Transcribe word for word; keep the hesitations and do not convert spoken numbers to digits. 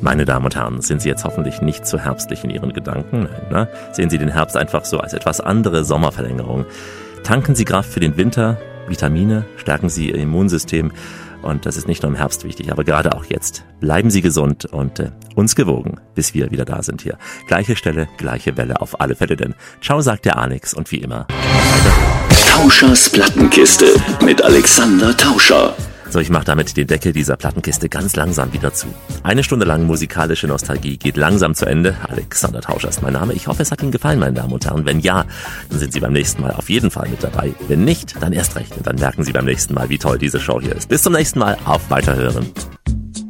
Meine Damen und Herren, sind Sie jetzt hoffentlich nicht zu herbstlich in Ihren Gedanken? Nein, ne? Sehen Sie den Herbst einfach so als etwas andere Sommerverlängerung. Tanken Sie Kraft für den Winter, Vitamine, stärken Sie Ihr Immunsystem. Und das ist nicht nur im Herbst wichtig, aber gerade auch jetzt. Bleiben Sie gesund und äh, uns gewogen, bis wir wieder da sind hier. Gleiche Stelle, gleiche Welle auf alle Fälle, denn ciao sagt der Alex und wie immer weiter. Tauschers Plattenkiste mit Alexander Tauscher. So, ich mache damit den Deckel dieser Plattenkiste ganz langsam wieder zu. Eine Stunde lang musikalische Nostalgie geht langsam zu Ende. Alexander Tauscher ist mein Name. Ich hoffe, es hat Ihnen gefallen, meine Damen und Herren. Wenn ja, dann sind Sie beim nächsten Mal auf jeden Fall mit dabei. Wenn nicht, dann erst recht. Und dann merken Sie beim nächsten Mal, wie toll diese Show hier ist. Bis zum nächsten Mal. Auf Weiterhören.